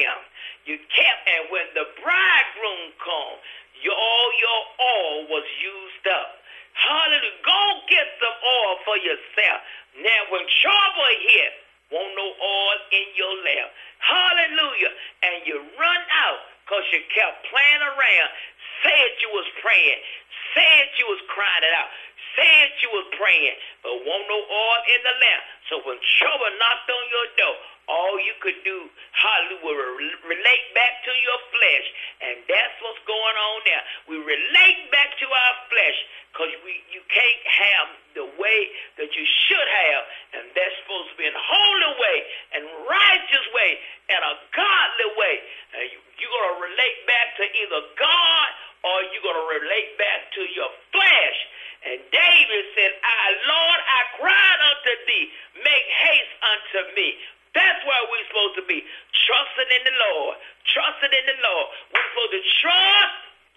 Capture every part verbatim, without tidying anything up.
ram. You kept, and when the bridegroom come, your, all your oil was used up. Hallelujah. Go get some oil for yourself. Now, when trouble hit, won't no oil in your lamp. Hallelujah. And you run out because you kept playing around. Said you was praying. Said you was crying it out. Said you was praying. But won't no oil in the lamp. So when trouble knocked on your door, all you could do, hallelujah, relate back to your flesh. And that's what's going on now. We relate back to our flesh because we you can't have the way that you should have. And that's supposed to be a holy way and righteous way and a godly way. And you, you're going to relate back to either God or you're going to relate back to your flesh. And David said, I, Lord, I cried unto thee, make haste unto me. That's where we're supposed to be, trusting in the Lord, trusting in the Lord. We're supposed to trust.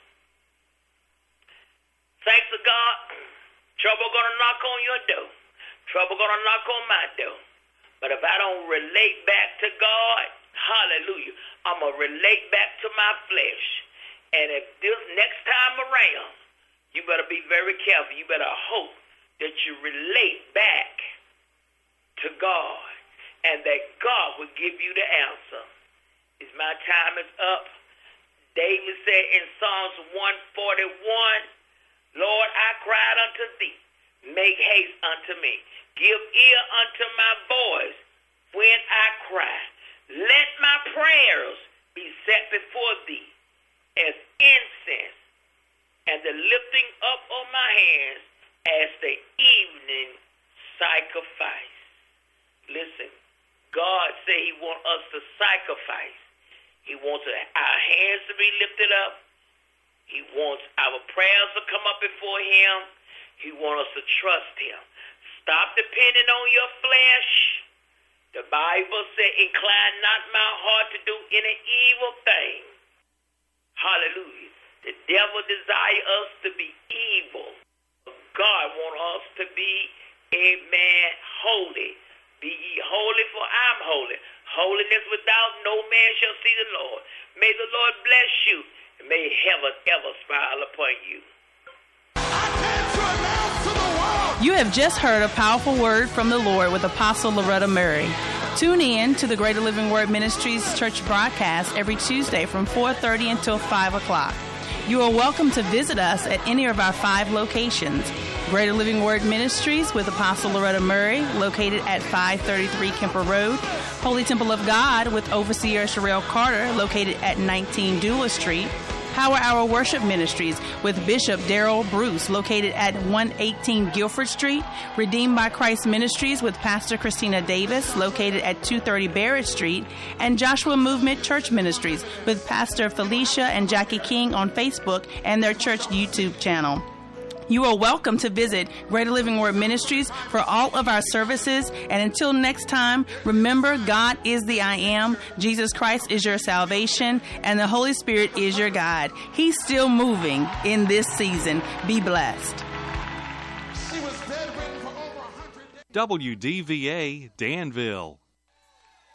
Thanks to God, trouble going to knock on your door. Trouble going to knock on my door. But if I don't relate back to God, hallelujah, I'm going to relate back to my flesh. And if this next time around, you better be very careful. You better hope that you relate back to God. And that God will give you the answer. Is my time is up. David said in Psalms one forty-one, Lord, I cried unto thee. Make haste unto me. Give ear unto my voice when I cry. Let my prayers be set before thee as incense, and the lifting up of my hands as the evening sacrifice. Listen. God said he wants us to sacrifice. He wants our hands to be lifted up. He wants our prayers to come up before him. He wants us to trust him. Stop depending on your flesh. The Bible said, incline not my heart to do any evil thing. Hallelujah. The devil desires us to be evil. God wants us to be, amen, holy. Be ye holy, for I'm holy. Holiness without no man shall see the Lord. May the Lord bless you, and may heaven ever smile upon you. You have just heard a powerful word from the Lord with Apostle Loretta Murray. Tune in to the Greater Living Word Ministries church broadcast every Tuesday from four thirty until five o'clock. You are welcome to visit us at any of our five locations. Greater Living Word Ministries with Apostle Loretta Murray, located at five thirty-three Kemper Road. Holy Temple of God with Overseer Sherelle Carter, located at nineteen Dula Street. Power Hour Worship Ministries with Bishop Darrell Bruce, located at one eighteen Guilford Street. Redeemed by Christ Ministries with Pastor Christina Davis, located at two thirty Barrett Street. And Joshua Movement Church Ministries with Pastor Felicia and Jackie King on Facebook and their church YouTube channel. You are welcome to visit Greater Living Word Ministries for all of our services. And until next time, remember, God is the I Am, Jesus Christ is your salvation, and the Holy Spirit is your guide. He's still moving in this season. Be blessed. W D V A Danville.